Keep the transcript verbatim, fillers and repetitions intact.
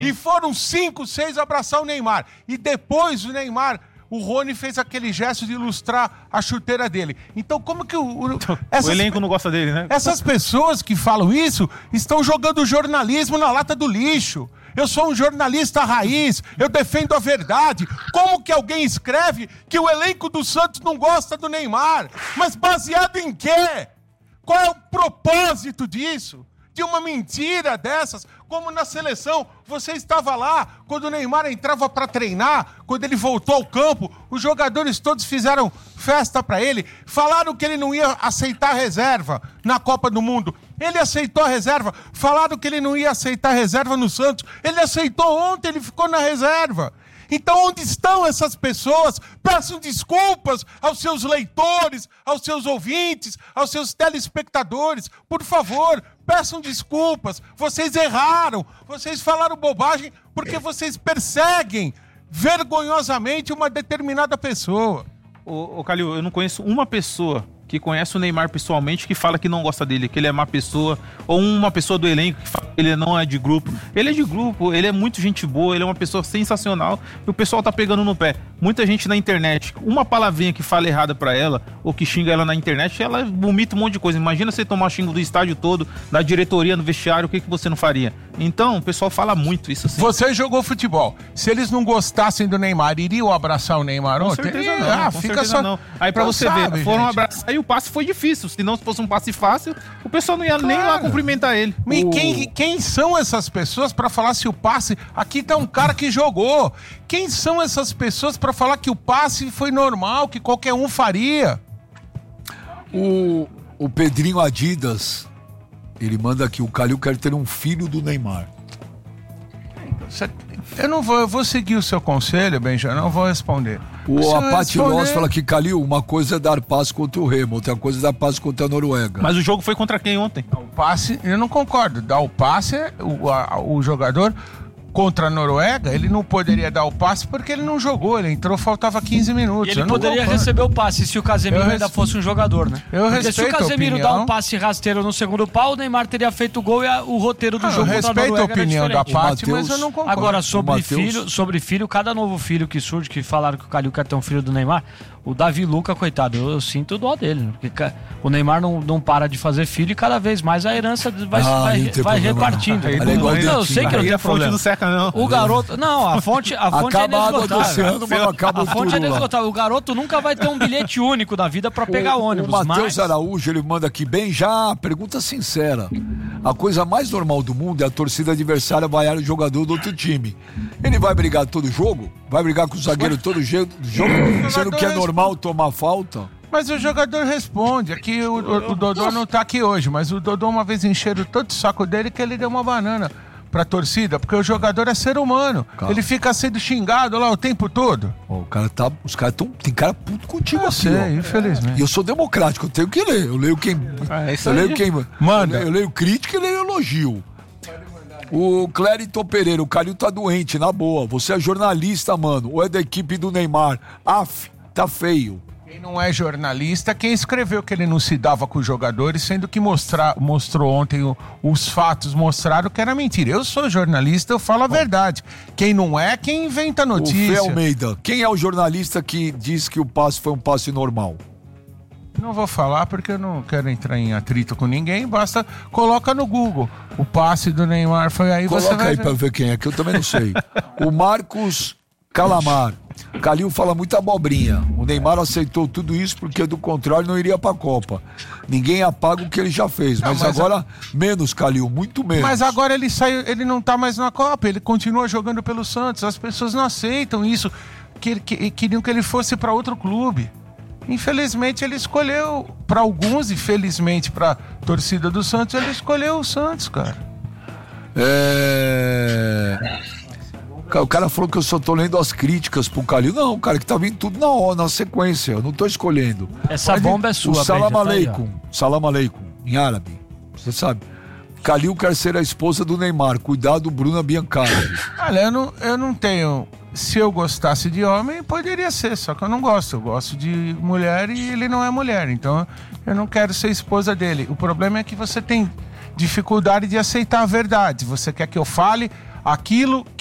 E foram cinco, seis abraçar o Neymar. E depois o Neymar, o Rony fez aquele gesto de ilustrar a chuteira dele. Então como que o... O, essas, o elenco não gosta dele, né? Essas pessoas que falam isso estão jogando jornalismo na lata do lixo. Eu sou um jornalista raiz, eu defendo a verdade. Como que alguém escreve que o elenco do Santos não gosta do Neymar? Mas baseado em quê? Qual é o propósito disso? De uma mentira dessas? Como na seleção, você estava lá, quando o Neymar entrava para treinar, quando ele voltou ao campo, os jogadores todos fizeram festa para ele, falaram que ele não ia aceitar a reserva na Copa do Mundo. Ele aceitou a reserva, falaram que ele não ia aceitar a reserva no Santos. Ele aceitou ontem, ele ficou na reserva. Então onde estão essas pessoas? Peçam desculpas aos seus leitores, aos seus ouvintes, aos seus telespectadores. Por favor, peçam desculpas. Vocês erraram, vocês falaram bobagem porque vocês perseguem vergonhosamente uma determinada pessoa. Ô, ô Calil, eu não conheço uma pessoa que conhece o Neymar pessoalmente que fala que não gosta dele, que ele é má pessoa, ou uma pessoa do elenco que fala que ele não é de grupo. Ele é de grupo, ele é muito gente boa, ele é uma pessoa sensacional e o pessoal tá pegando no pé. Muita gente na internet, uma palavrinha que fala errada pra ela, ou que xinga ela na internet, ela vomita um monte de coisa. Imagina você tomar xingo do estádio todo, da diretoria, no vestiário, o que, que você não faria? Então, o pessoal fala muito isso assim. Você jogou futebol. Se eles não gostassem do Neymar, iriam abraçar o Neymar ontem? Com certeza não, ah, com fica certeza só... não. Aí pra Então você sabe, ver, foram gente. abraçar e o passe foi difícil. Se não fosse um passe fácil, o pessoal não ia Claro. nem lá cumprimentar ele. E O- quem, quem são essas pessoas para falar se o passe... Aqui tá um cara que jogou. Quem são essas pessoas para falar que o passe foi normal, que qualquer um faria? O, o Pedrinho Adidas, ele manda aqui, o Calil quer ter um filho do Neymar. Eu não vou, eu vou seguir o seu conselho, Benjamin, não vou responder. O Se eu Apati responder- Loss fala que, Calil, uma coisa é dar passe contra o Remo, outra coisa é dar passe contra a Noruega. Mas o jogo foi contra quem ontem? O passe, eu não concordo. Dar o passe, o, a- o jogador contra a Noruega, ele não poderia dar o passe porque ele não jogou. Ele entrou, faltava quinze minutos. E ele Eu não poderia concordo. receber o passe se o Casemiro Eu ainda res- fosse um jogador, né? Eu Porque se o respeito a Casemiro dá opinião. um passe rasteiro no segundo pau, o Neymar teria feito o gol e a- o roteiro do Ah, eu jogo contra a respeito a Noruega era opinião da diferente. Paty, Mateus- mas eu não concordo. Agora, sobre O Mateus- filho, sobre filho, cada novo filho que surge, que falaram que o Calil quer ter um filho do Neymar, o Davi Luca, coitado, eu, eu sinto dó dele, né? Porque ca- o Neymar não, não para de fazer filho e cada vez mais a herança vai, Ah, vai, não tem vai problema, repartindo. não. Ele é Não, igual eu Dentinho. sei que não Aí tem a fonte problema. não seca, não. O garoto. Não, a fonte, a fonte é Acaba a água do inesgotável. oceano, mas não acaba A o fonte é turula. inesgotável. O garoto nunca vai ter um bilhete único na vida pra pegar o, ônibus. O Matheus mas... Araújo, ele manda aqui bem já, pergunta sincera. A coisa mais normal do mundo é a torcida adversária vaiar o jogador do outro time. Ele vai brigar todo jogo? Vai brigar com o zagueiro todo je- jogo? Sendo que é normal tomar falta? Mas o jogador responde. Aqui o, o, o Dodô não tá aqui hoje, mas o Dodô uma vez encheram todo o saco dele que ele deu uma banana pra torcida, porque o jogador é ser humano. Calma. Ele fica sendo xingado lá o tempo todo. Ó, o cara tá, os caras tão, tem cara puto contigo Eu aqui, sei, ó. infelizmente. E eu sou democrático, eu tenho que ler. Eu leio quem. É isso eu leio aí. quem. Manda. Eu leio, eu leio crítica e leio elogio. O Clérito Pereira, o Calil tá doente, na boa. Você é jornalista, mano. Ou é da equipe do Neymar? Af, tá feio. Quem não é jornalista, quem escreveu que ele não se dava com os jogadores, sendo que mostrar, mostrou ontem o- os fatos, mostraram que era mentira. Eu sou jornalista, eu falo a verdade. Quem não é, quem inventa O Fê notícia. Almeida, quem é o jornalista que diz que o passe foi um passe normal? Não vou falar porque eu não quero entrar em atrito com ninguém, basta coloca no Google. O passe do Neymar foi aí, você Coloca vai aí ver. pra ver quem é, que eu também não sei. O Marcos Calamar. Calil fala muita abobrinha. O Neymar aceitou tudo isso porque do contrário não iria pra Copa. Ninguém apaga o que ele já fez. Mas, Não, mas agora, menos, Calil, muito menos. Mas agora ele saiu, ele não tá mais na Copa, ele continua jogando pelo Santos. As pessoas não aceitam isso, que, que queriam que ele fosse pra outro clube. Infelizmente ele escolheu, pra alguns e felizmente pra torcida do Santos, ele escolheu o Santos, cara. É... O cara falou que eu só tô lendo as críticas pro Calil. Não, cara, que tá vindo tudo na hora, na sequência. Eu não tô escolhendo. Essa bomba é sua, O salam Benja, tá aí, ó. aleikum, salam aleikum, em árabe. Você sabe. Calil quer ser a esposa do Neymar. Cuidado, Bruna Biancardi. Olha, eu não, eu não tenho... Se eu gostasse de homem, poderia ser, só que eu não gosto. Eu gosto de mulher e ele não é mulher, então eu não quero ser esposa dele. O problema é que você tem dificuldade de aceitar a verdade. Você quer que eu fale aquilo